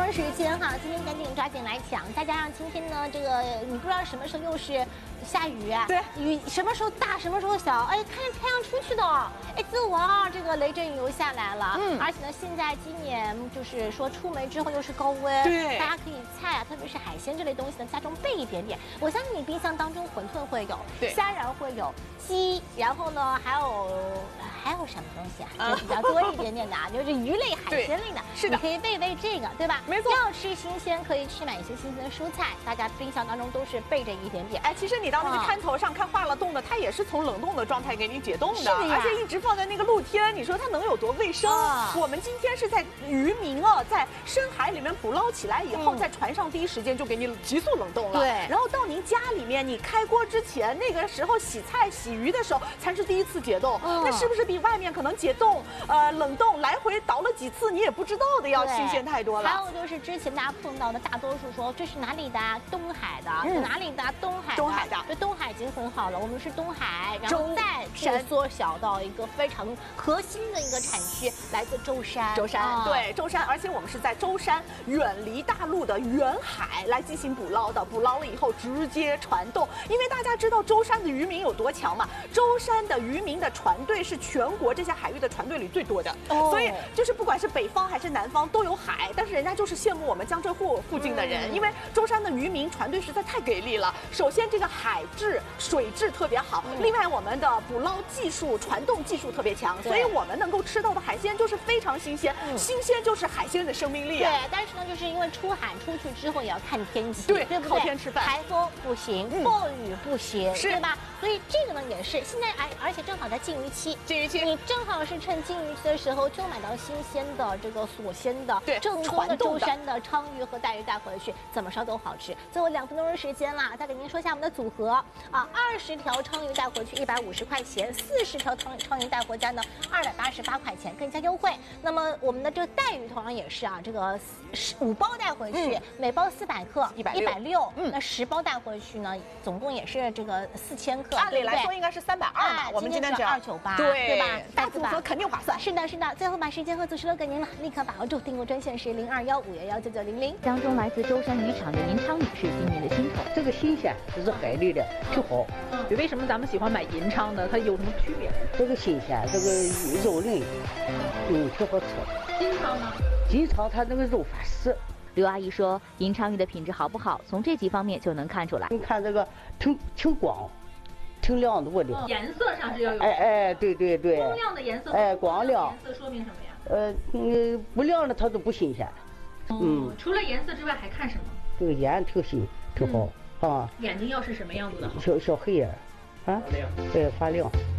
钟时间哈，今天赶紧抓紧来抢，再加上今天呢，这个你不知道什么时候又是下雨， 对， 雨什么时候大，什么时候小，哎，看着太阳出去的，哎，自我这个雷阵雨又下来了，而且呢，现在今年就是说出门之后又是高温， 对， 大家可以菜啊，特别是海鲜这类东西呢，家中备一点点。我相信你冰箱当中馄饨会有， 对， 虾仁会有，鸡，然后呢还有什么东西啊？就比较多一点点的啊，就是鱼类、海鲜类的， 是的， 你可以备这个，对吧？ 没错。 要吃新鲜，可以去买一些新鲜的蔬菜，大家冰箱当中都是备着一点点。 哎，其实你到那个摊头上看化了冻的，它也是从冷冻的状态给你解冻的， 是的呀， 而且一直放在那个露天，你说它能有多卫生？我们今天是在渔民在深海里面捕捞起来以后，在船上第一时间就给你急速冷冻了。 对， 然后到您家里面，你开锅之前那个时候洗菜洗鱼的时候才是第一次解冻，那是不是比外面可能解冻冷冻来回倒了几次你也不知道的要新鲜太多了？ 还有就是之前大家碰到的大多数说这是哪里的？东海的，哪里的？东海的。这东海已经很好了，我们是东海，然后再缩小到一个非常核心的一个产区，来自舟山。 对，舟山，而且我们是在舟山远离大陆的远海来进行捕捞的，捕捞了以后直接传动。因为大家知道舟山的渔民有多强嘛，舟山的渔民的船队是全国这些海域的船队里最多的，所以就是不管是北方还是南方都有海，但是人家就是羡慕我们江浙沪附近的人，因为舟山的渔民船队实在太给力了。首先这个海质、水质特别好，另外我们的捕捞技术、传动技术特别强，所以我们能够吃到的海鲜就是非常新鲜，新鲜就是海鲜的生命力啊。 对，但是呢，就是因为出海出去之后也要看天气， 对不对？ 靠天吃饭， 台风不行，暴雨不行， 对吧？所以这个呢也是现在而且正好在禁渔期，你正好是趁禁渔期的时候就买到新鲜的这个锁鲜的， 对， 正宗的舟山的鲳鱼和带鱼带回去，怎么烧都好吃。最后2分钟的时间啦，再给您说一下我们的组合啊，20条鲳鱼带回去150块钱，40条鲳鱼带回家呢288块钱，更加优惠。那么我们的这个带鱼同样也是啊，这个5包带回去，每包400克，160，那10包带回去呢，总共也是这个4000克。 按理来说应该是320嘛，我们今天只要 298， 对吧？ 大组合肯定划算。 是的。最后把时间和组织都给您了，立刻把握住，订购专线是0215119900。 当中来自舟山渔场的银鲳鱼是今年的新宠， 这个新鲜，这是海里的，挺好。 为什么咱们喜欢买银鲳呢？它有什么区别？ 这个新鲜，这个肉嫩，挺好吃。 金鲳呢？ 金鲳它那个肉发丝。 刘阿姨说，银鲳鱼的品质好不好，从这几方面就能看出来。 你看这个挺光。挺亮多的， 颜色上是要有。 对。 光亮的颜色。 光亮。 颜色说明什么呀？不亮的它都不新鲜。 除了颜色之外还看什么？ 这个眼挺新，挺好啊。 眼睛要是什么样子的好？ 小黑眼，啊，发亮。